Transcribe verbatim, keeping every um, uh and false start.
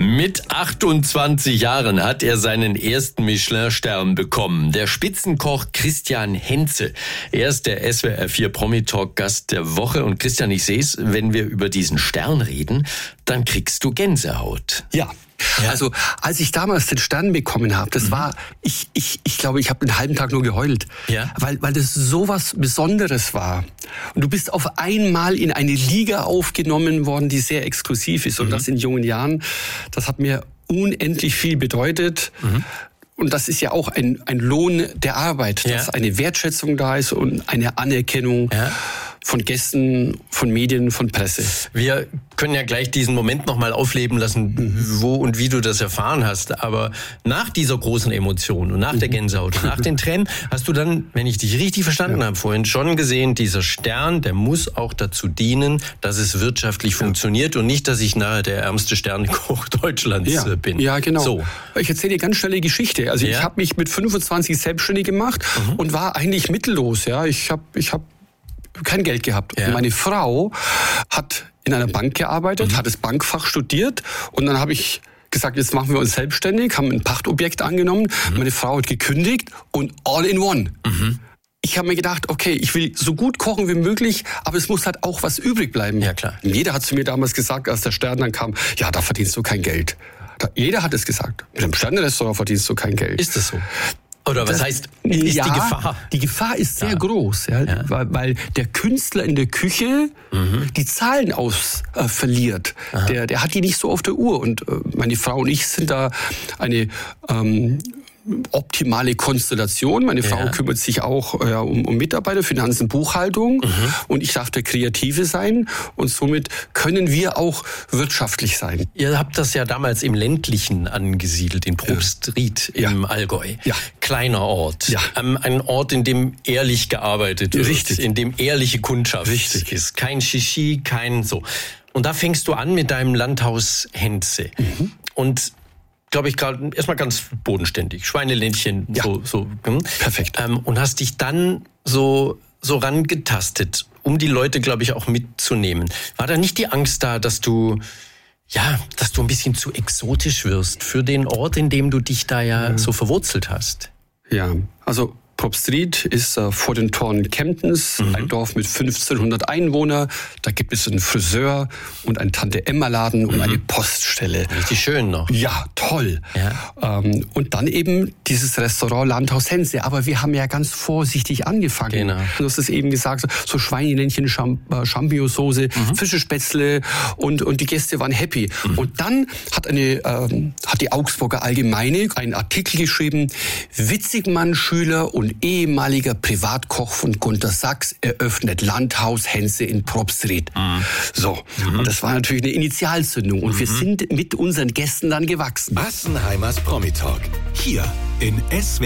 Mit achtundzwanzig Jahren hat er seinen ersten Michelin-Stern bekommen. Der Spitzenkoch Christian Henze. Er ist der S W R vier Promi-Talk-Gast der Woche. Und Christian, ich sehe es, wenn wir über diesen Stern reden, dann kriegst du Gänsehaut. Ja. Ja. Also als ich damals den Stern bekommen habe, das mhm. war, ich ich ich glaube, ich habe einen halben Tag nur geheult, ja. weil weil das so was Besonderes war. Und du bist auf einmal in eine Liga aufgenommen worden, die sehr exklusiv ist. Und mhm. das in jungen Jahren, das hat mir unendlich viel bedeutet. Mhm. Und das ist ja auch ein ein Lohn der Arbeit, ja. dass eine Wertschätzung da ist und eine Anerkennung. Ja. Von Gästen, von Medien, von Presse. Wir können ja gleich diesen Moment nochmal aufleben lassen, mhm. wo und wie du das erfahren hast. Aber nach dieser großen Emotion und nach mhm. der Gänsehaut, nach den Tränen, hast du dann, wenn ich dich richtig verstanden ja. habe, vorhin schon gesehen, dieser Stern, der muss auch dazu dienen, dass es wirtschaftlich ja. funktioniert und nicht, dass ich nachher der ärmste Sternkoch Deutschlands ja. bin. Ja, genau. So. Ich erzähle dir ganz schnell die Geschichte. Also ja. ich habe mich mit fünfundzwanzig selbstständig gemacht mhm. und war eigentlich mittellos. Ja, ich habe ich habe kein Geld gehabt. Ja. Und meine Frau hat in einer Bank gearbeitet, mhm. hat das Bankfach studiert und dann habe ich gesagt, jetzt machen wir uns selbstständig, haben ein Pachtobjekt angenommen. Mhm. Meine Frau hat gekündigt und all in one. Mhm. Ich habe mir gedacht, okay, ich will so gut kochen wie möglich, aber es muss halt auch was übrig bleiben. Ja, klar. Und jeder hat zu mir damals gesagt, als der Stern dann kam, ja, da verdienst du kein Geld. Da, jeder hat es gesagt. Mit einem Sternenrestaurant verdienst du kein Geld. Ist das so? Oder was das, heißt, ist ja, die Gefahr? Die Gefahr ist sehr ja. groß, ja, ja. Weil, weil der Künstler in der Küche mhm. die Zahlen aus äh, verliert. Der, der hat die nicht so auf der Uhr. Und äh, meine Frau und ich sind da eine ähm, optimale Konstellation. Meine Frau ja. kümmert sich auch äh, um, um Mitarbeiter, Finanzen, Buchhaltung. Mhm. Und ich darf der Kreative sein. Und somit können wir auch wirtschaftlich sein. Ihr habt das ja damals im Ländlichen angesiedelt, in Probstried ja. im Allgäu. Ja. Kleiner Ort. Ja. Ähm, ein Ort, in dem ehrlich gearbeitet wird. Richtig. In dem ehrliche Kundschaft Richtig. ist. Kein Shishi, kein so. Und da fängst du an mit deinem Landhaus Henze. Mhm. Und glaube ich, gerade erstmal ganz bodenständig. Schweineländchen, ja. so, so. Hm? Perfekt. Ähm, und hast dich dann so, so rangetastet, um die Leute, glaube ich, auch mitzunehmen. War da nicht die Angst da, dass du, ja, dass du ein bisschen zu exotisch wirst für den Ort, in dem du dich da ja, ja. so verwurzelt hast? Ja, also Probstried ist äh, vor den Toren Kemptens, mhm. ein Dorf mit fünfzehnhundert Einwohnern. Da gibt es einen Friseur und einen Tante-Emma-Laden und mhm. eine Poststelle. Richtig schön noch. Ja, toll. Ja. Ähm, und dann eben dieses Restaurant Landhaus Henze. Aber wir haben ja ganz vorsichtig angefangen. Genau. Du hast es eben gesagt, so Schweineländchen, Champignonsauce, mhm. Fischespätzle und, und die Gäste waren happy. Mhm. Und dann hat, eine, ähm, hat die Augsburger Allgemeine einen Artikel geschrieben, Witzigmann-Schüler und ehemaliger Privatkoch von Gunter Sachs eröffnet Landhaus Henze in Probstried. Mhm. So, mhm. und das war natürlich eine Initialzündung. Und mhm. wir sind mit unseren Gästen dann gewachsen. Assenheimers Promi-Talk. Hier in S W R